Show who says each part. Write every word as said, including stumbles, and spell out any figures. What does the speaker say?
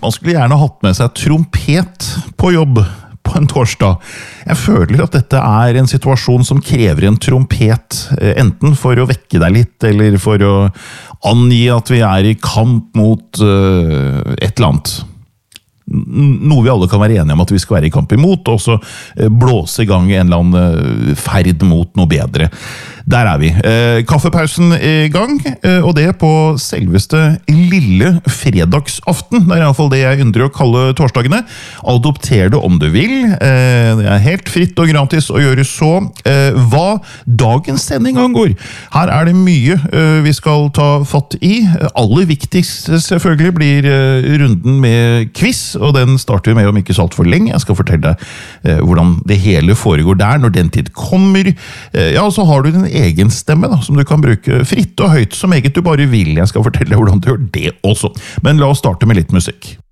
Speaker 1: Man skulle gjerne hatt med seg trompet på jobb på en torsdag. Jeg føler at dette er en situasjon som krever en trompet, enten for å vekke deg litt, eller for å angi at vi er i kamp mot uh, et eller annet. Noe vi alle kan være enige om at vi skal være i kamp imot, og så blåse i gang en eller annen ferd mot noe bedre. Der er vi. Eh, kaffepausen i gang, eh, og det på selveste lille fredagsaften. Det er i hvert fall det jeg yndrer å kalle torsdagene. Adopter det om du vil. Eh, det er helt fritt og gratis å gjøre så. Eh, hva dagens sending angår. Her er det mye eh, vi skal ta fatt i. Aller viktigst selvfølgelig blir eh, runden med quiz, og den starter vi med om ikke så alt for lenge. Jeg skal fortelle deg eh, hvordan det hele foregår der når den tid kommer. Eh, ja, så har du den egen stemme da, som du kan bruke fritt og høyt som eget du bare vil. Jeg skal fortelle deg hvordan du gjør det også. Men la oss starte med litt musikk.